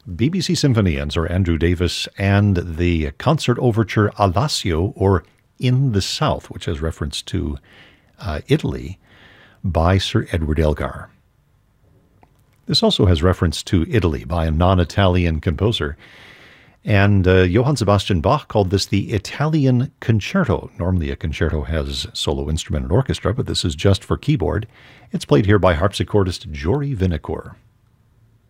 BBC Symphony and Sir Andrew Davis, and the concert overture Alassio, or In the South, which has reference to Italy, by Sir Edward Elgar. This also has reference to Italy by a non-Italian composer. And Johann Sebastian Bach called this the Italian Concerto. Normally a concerto has solo instrument and orchestra, but this is just for keyboard. It's played here by harpsichordist Jory Vinocour.